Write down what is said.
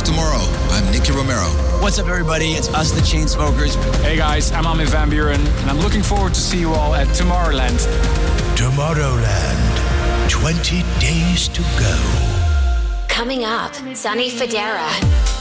tomorrow. I'm Nicky Romero. What's up, everybody? It's us, the Chainsmokers. Hey guys, I'm Armin van Buuren, and I'm looking forward to see you all at Tomorrowland. Tomorrowland, 20 days to go. Coming up, Sonny Fodera.